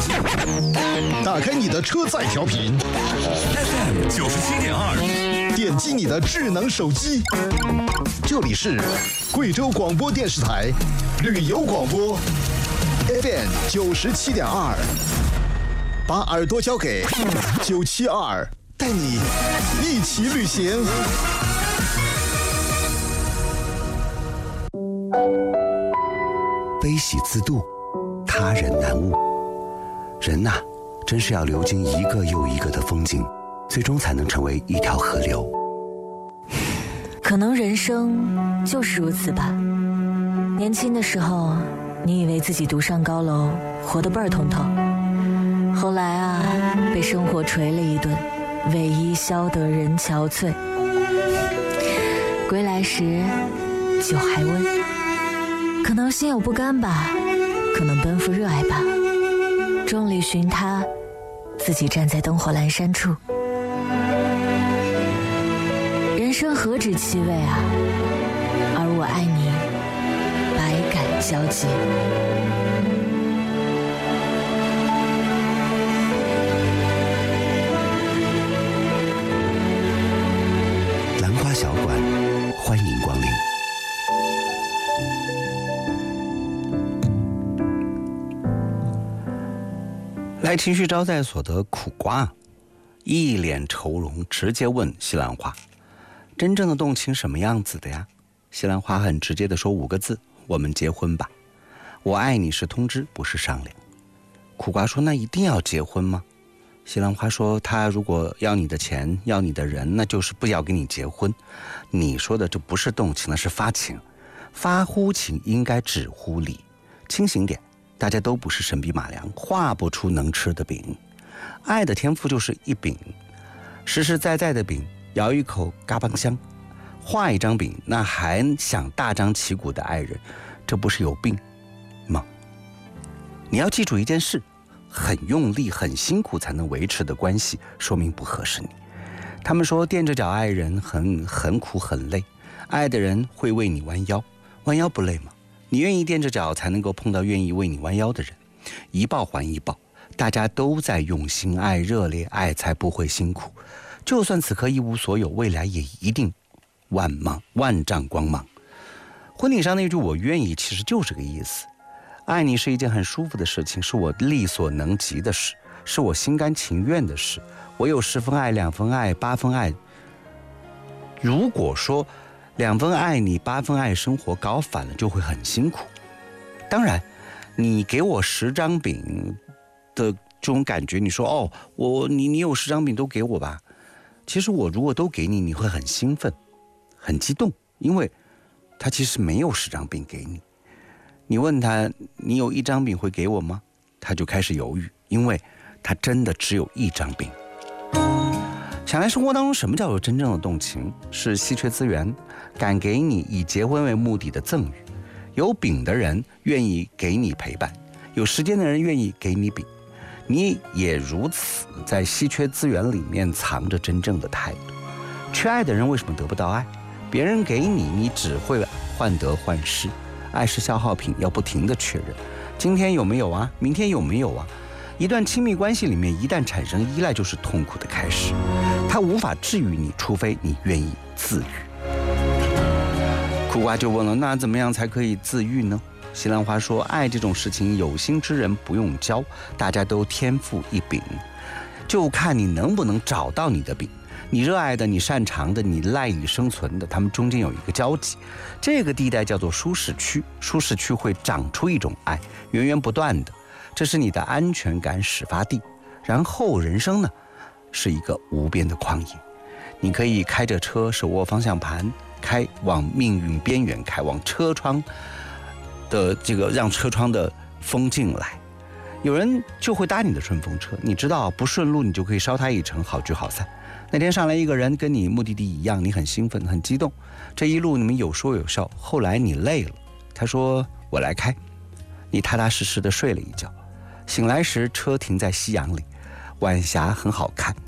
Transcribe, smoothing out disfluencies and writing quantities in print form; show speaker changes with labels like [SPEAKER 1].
[SPEAKER 1] 打开你的车载调频
[SPEAKER 2] FM 97.2，
[SPEAKER 1] 点击你的智能手机，这里是贵州广播电视台旅游广播 FM 97.2，把耳朵交给972，带你一起旅行。
[SPEAKER 3] 悲喜自度，他人难悟。人呐，真是要流经一个又一个的风景，最终才能成为一条河流。
[SPEAKER 4] 可能人生就是如此吧。年轻的时候，你以为自己独上高楼，活得倍儿通透。后来啊，被生活捶了一顿，为伊消得人憔悴。归来时，酒还温。可能心有不甘吧，可能奔赴热爱吧。众里寻他，自己站在灯火阑珊处。人生何止七味啊，而我爱你，百感交集。
[SPEAKER 3] 兰花小馆，欢迎光临。来情绪招待所的苦瓜一脸愁容，直接问西兰花：真正的动情什么样子的呀？西兰花很直接地说5个字：我们结婚吧。我爱你是通知，不是商量。苦瓜说：那一定要结婚吗？西兰花说：他如果要你的钱，要你的人，那就是不要跟你结婚。你说的这不是动情，那是发情。发乎情应该止乎礼，清醒点，大家都不是神笔马良，画不出能吃的饼。爱的天赋就是一饼，实实在在的饼，咬一口嘎嘣香。画一张饼，那还想大张旗鼓的爱人，这不是有病吗？你要记住一件事，很用力很辛苦才能维持的关系，说明不合适你。他们说垫着脚爱人很苦很累，爱的人会为你弯腰，弯腰不累吗？你愿意垫着脚才能够碰到愿意为你弯腰的人，一报还一报，大家都在用心爱，热烈爱才不会辛苦。就算此刻一无所有，未来也一定万丈光芒。婚礼上那句我愿意其实就是这个意思。爱你是一件很舒服的事情，是我力所能及的事，是我心甘情愿的事。我有10分爱2分爱8分爱，如果说2分爱你8分爱生活搞反了，就会很辛苦。当然你给我10张饼的这种感觉，你说你有10张饼都给我吧，其实我如果都给你，你会很兴奋很激动，因为他其实没有10张饼给你。你问他你有1张饼会给我吗，他就开始犹豫，因为他真的只有1张饼。想来生活当中什么叫做真正的动情，是稀缺资源敢给你以结婚为目的的赠与。有饼的人愿意给你陪伴，有时间的人愿意给你饼，你也如此，在稀缺资源里面藏着真正的态度。缺爱的人为什么得不到爱？别人给你，你只会患得患失。爱是消耗品，要不停地确认，今天有没有啊？明天有没有啊？一段亲密关系里面，一旦产生依赖，就是痛苦的开始。它无法治愈你，除非你愿意自愈。苦瓜就问了，那怎么样才可以自愈呢？西兰花说，爱这种事情，有心之人不用教，大家都天赋异禀，就看你能不能找到你的饼。你热爱的，你擅长的，你赖以生存的，他们中间有一个交集，这个地带叫做舒适区。舒适区会长出一种爱，源源不断的，这是你的安全感始发地。然后人生呢，是一个无边的旷野，你可以开着车，手握方向盘，开往命运边缘，开往车窗的这个让车窗的风进来。有人就会搭你的顺风车，你知道不顺路你就可以捎他一程，好聚好散。那天上来一个人跟你目的地一样，你很兴奋很激动，这一路你们有说有笑，后来你累了，他说我来开，你踏踏实实的睡了一觉，醒来时车停在夕阳里，晚霞很好看，